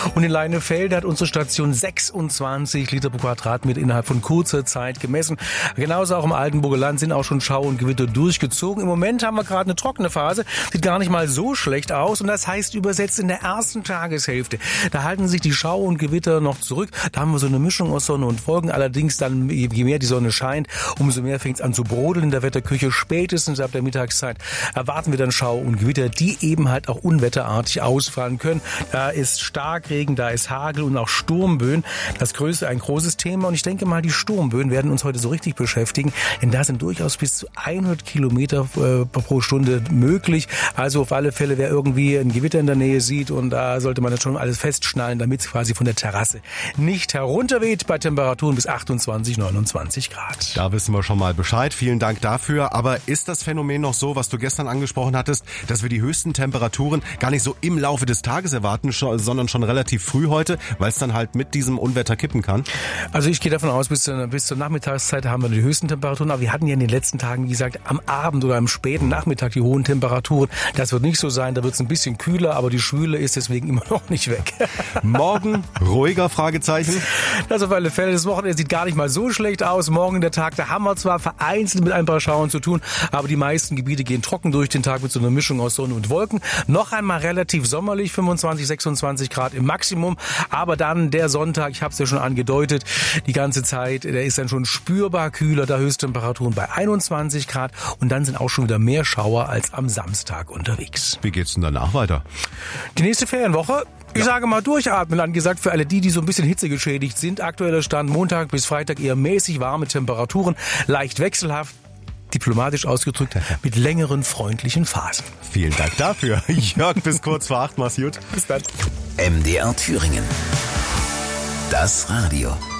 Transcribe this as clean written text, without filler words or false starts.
Und in Leinefelde hat unsere Station 26 Liter pro Quadratmeter innerhalb von kurzer Zeit gemessen. Genauso auch im Altenburger Land sind auch schon Schau und Gewitter durchgezogen. Im Moment haben wir gerade eine trockene Phase, sieht gar nicht mal so schlecht aus. Und das heißt übersetzt in der ersten Tageshälfte, da halten sich die Schau und Gewitter noch zurück. Da haben wir so eine Mischung aus Sonne und Wolken. Allerdings dann, je mehr die Sonne scheint, umso mehr fängt es an zu brodeln in der Wetterküche. Spätestens ab der Mittagszeit erwarten wir dann Schau und Gewitter, die eben halt auch unwetterartig ausfallen können. Da ist Starkregen, da ist Hagel und auch Sturmböen. Ein großes Thema. Und ich denke mal, die Sturmböen werden uns heute so richtig beschäftigen. Denn da sind durchaus bis zu 100 Kilometer pro Stunde möglich. Also auf alle Fälle, wer irgendwie ein Gewitter in der Nähe sieht, und da sollte man das schon alles festschnallen, damit es quasi von der Terrasse nicht herunterweht bei Temperaturen bis 28, 29 Grad. Da wissen wir schon mal Bescheid. Vielen Dank dafür. Aber ist das Phänomen noch so, was du gestern angesprochen hattest, dass wir die höchsten Temperaturen gar nicht so im Laufe des Tages erwarten, sondern schon relativ früh heute, weil es dann halt mit diesem Unwetter kippen kann? Also ich gehe davon aus, bis zur Nachmittagszeit haben wir die höchsten Temperaturen. Aber wir hatten ja in den letzten Tagen, wie gesagt, am Abend oder am späten Nachmittag die hohen Temperaturen. Das wird nicht so sein. Da wird es ein bisschen kühler, aber die Schwüle ist deswegen immer noch nicht weg. Morgen ruhiger, Fragezeichen? Das auf alle Fälle. Das Wochenende sieht gar nicht mal so schlecht aus. Morgen der Tag, da haben wir zwar vereinzelt mit ein paar Schauern zu tun, aber die meisten Gebiete gehen trocken durch den Tag mit so einer Mischung aus Sonne und Wolken. Noch einmal relativ sommerlich, 25, 26 Grad im Maximum. Aber dann der Sonntag, ich habe es ja schon angedeutet, die ganze Zeit, der ist dann schon spürbar kühler, da Höchsttemperaturen bei 21 Grad. Und dann sind auch schon wieder mehr Schauer als am Samstag unterwegs. Wie geht's denn danach weiter? Die nächste Ferienwoche, ich sage mal durchatmen, angesagt für alle die so ein bisschen hitzegeschädigt sind. Aktueller Stand Montag bis Freitag eher mäßig warme Temperaturen, leicht wechselhaft, diplomatisch ausgedrückt, mit längeren freundlichen Phasen. Vielen Dank dafür. Jörg, bis kurz vor 8, mach's gut. Bis dann. MDR Thüringen. Das Radio.